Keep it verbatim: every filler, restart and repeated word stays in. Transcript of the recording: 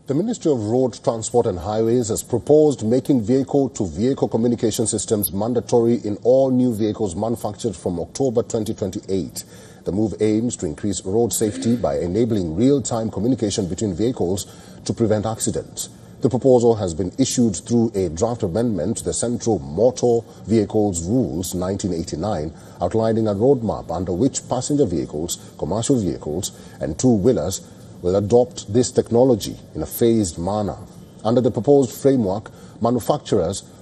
The Ministry of Road Transport and Highways has proposed making vehicle-to-vehicle communication systems mandatory in all new vehicles manufactured from October twenty twenty-eight. The move aims to increase road safety by enabling real-time communication between vehicles to prevent accidents. The proposal has been issued through a draft amendment to the Central Motor Vehicles Rules nineteen eighty-nine, outlining a roadmap under which passenger vehicles, commercial vehicles and two-wheelers will adopt this technology in a phased manner. Under the proposed framework, manufacturers